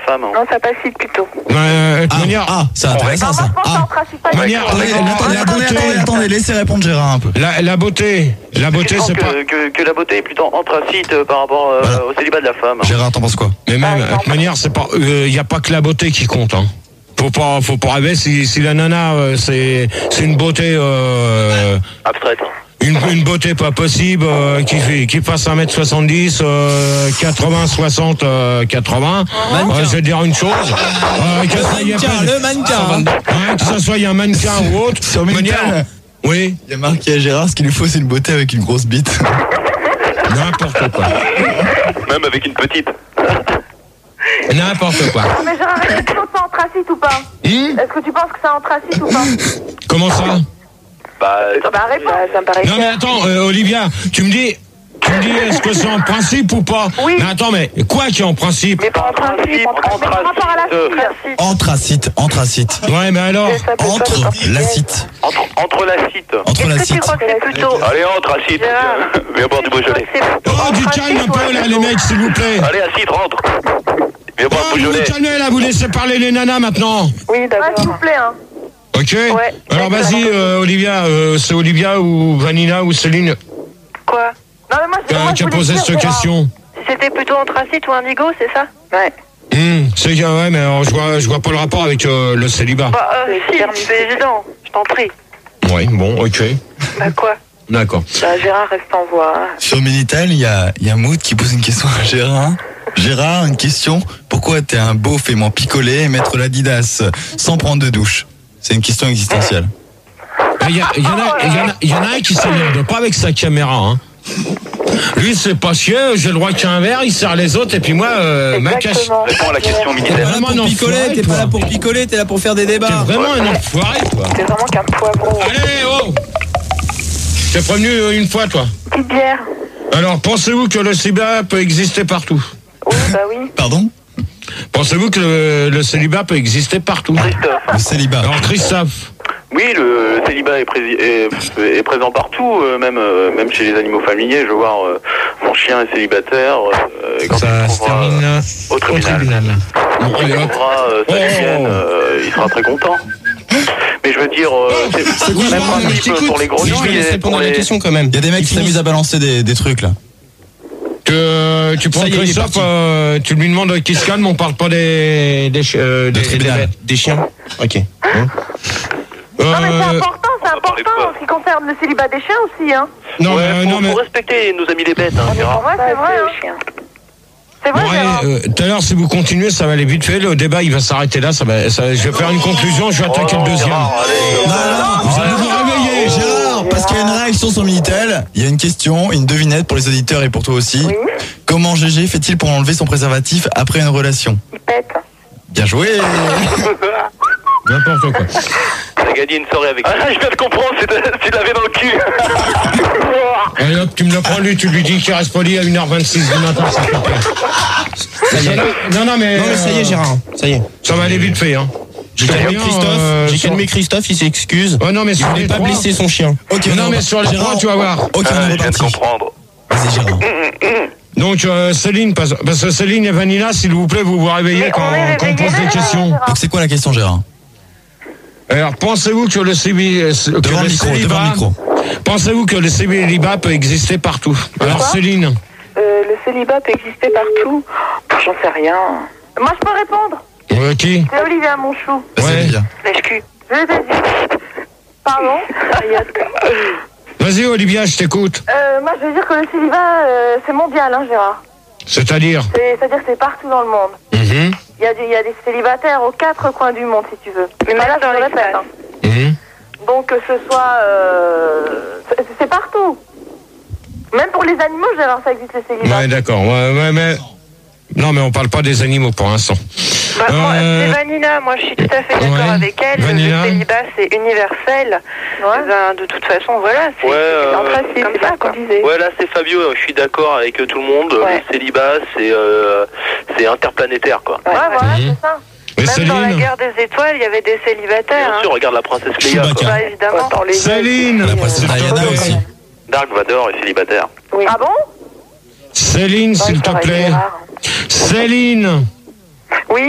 femme. Non, ça pacite plutôt. C'est intéressant ça. Attendez, laissez répondre Gérard un peu. La beauté, c'est pas... Que la beauté est plutôt anthracite par rapport au célibat de la femme. Gérard, t'en penses quoi? Mais même, de toute manière, c'est pas... y a pas que la beauté qui compte, hein. Faut pas rêver si la nana, c'est une beauté... abstraite. Une beauté pas possible, qui fasse 1m70, 80, 60, 80. Je vais dire une chose. Le mannequin. Que ça soit un mannequin ou autre. Sur Minitel. Oui. Il y a marqué à Gérard, ce qu'il lui faut, c'est une beauté avec une grosse bite. N'importe quoi. Même avec une petite. N'importe quoi. Mais Gérard, est-ce que c'est anthracite ou pas? Est-ce que tu penses que c'est anthracite ou pas? Comment ça? Réponds. Ça me paraît Non mais attends, Olivia, tu me dis est-ce que c'est en principe ou pas? Oui. Mais attends, mais quoi qui est en principe? Mais pas en principe, par rapport à la fille. Anthracite. Ouais, mais alors? Anthracite. Est-ce que tu crois que c'est plutôt... Allez, anthracite. Viens boire du Beaujolais. Oh, du calme un peu là, les mecs, s'il vous plaît. Allez, acide, rentre. Viens boire du Vous Beaujolais. calmez là, vous laissez parler les nanas maintenant. Oui, d'accord. S'il vous plaît, hein. Ok. Ouais. Alors vas-y, Olivia, c'est Olivia ou Vanina ou Céline Quoi? Non, mais moi, qui a posé cette question. C'était plutôt anthracite ou indigo, c'est ça? Ouais. Ouais, mais alors, je vois pas le rapport avec le célibat. Si, c'est évident, je t'en prie. Ouais, bon, ok. Bah quoi? D'accord. Gérard reste en voie. Hein. Sur Minitel, il y a Mood qui pose une question à Gérard. Gérard, une question. Pourquoi t'es un beauf aimant picoler et mettre l'Adidas sans prendre de douche? C'est une question existentielle. Il y en a un qui s'énerve pas avec sa caméra, hein. Lui, c'est pas chier, j'ai le droit qu'il y ait un verre, il sert les autres, et puis moi, ma cache. Réponds à la question, T'es Minitel. vraiment un enfoiré, t'es pas là pour picoler, t'es là pour faire des débats. T'es vraiment un enfoiré, toi. C'est vraiment qu'un poivron. Allez, oh! T'es prévenu une fois, toi. Petite bière. Alors, pensez-vous que le célibat peut exister partout? Oui, bah oui. Pardon? Pensez-vous que le célibat peut exister partout? Christophe. Le célibat. Alors, Christophe. Oui, le célibat est présent partout, même chez les animaux familiers. Je veux voir mon chien est célibataire. Quand Ça se termine au tribunal. Bon, allez, hop. Il sera très content. Mais je veux dire, c'est quoi, même je principe t'écoute. pour les grenouilles. Je vais laisser répondre à la question quand même. Il y a des mecs qui s'amusent à balancer des trucs là. Tu prends Christophe, tu lui demandes qu'il se calme, on parle pas des chiens. Ok. Non, mais c'est important en ce qui concerne le célibat des chiens aussi, hein. Non, faut respecter nos amis les bêtes, hein, Gérard. Ouais, c'est vrai, hein. C'est vrai, Gérard. Tout à l'heure, si vous continuez, ça va aller vite fait. Le débat, il va s'arrêter là. Je vais faire une conclusion. Je vais attaquer le deuxième. Vous allez vous réveiller, Gérard, parce qu'il y a une réaction sur Minitel. Il y a une question, une devinette pour les auditeurs et pour toi aussi. Oui. Comment GG fait-il pour enlever son préservatif après une relation? Il pète. Bien joué. N'importe quoi. T'as gagné une soirée avec. Je viens de comprendre, tu l'avais dans le cul. Allez hop, tu me le prends lui, tu lui dis qu'il reste poli à 1h26 du matin, ça fait peur. Non, mais ça y est, Gérard. Ça y est. Ça va aller vite fait, hein. J'ai calmé Christophe, il s'est excuse. Oh non, mais il voulait pas blesser son chien. Ok, non, mais sur les droits, tu vas voir. Ok, on est Je viens de comprendre. Vas-y, Gérard. Donc Céline, parce que Céline et Vanilla, s'il vous plaît, vous vous réveillez quand on pose des questions. Donc c'est quoi la question, Gérard? Alors, pensez-vous que le célibat peut exister partout? Alors, Céline. Le célibat peut exister partout. J'en sais rien. Moi, je peux répondre. Qui? C'est Olivia Monchou. Ouais. Lèche-cul. Je t'ai dit. Pardon. Vas-y, Olivia, je t'écoute. Moi, je veux dire que le célibat, c'est mondial, hein, Gérard. C'est-à-dire? C'est-à-dire que c'est partout dans le monde. Il y a des célibataires aux 4 coins du monde, si tu veux. Mais là, je le répète. Hein. Donc, que ce soit... c'est partout. Même pour les animaux, Gérard, ça existe, les célibats. Ouais, d'accord. Ouais, mais... Non, mais on parle pas des animaux pour l'instant. Moi, c'est Vanina, moi je suis tout à fait d'accord avec elle. Vanina. Le célibat c'est universel. De toute façon, voilà, c'est en principe comme ça, qu'on disait. Ouais, là c'est Fabio, je suis d'accord avec tout le monde. Ouais. Le célibat, c'est interplanétaire, quoi. Ouais, voilà, c'est ça. Et Même Céline. dans la guerre des étoiles, il y avait des célibataires. Bien sûr, regarde la princesse Leia. Bah, évidemment. Céline. La princesse Diana aussi. Dark Vador est célibataire. Oui. Ah bon? Céline, s'il te plaît. Céline. Oui.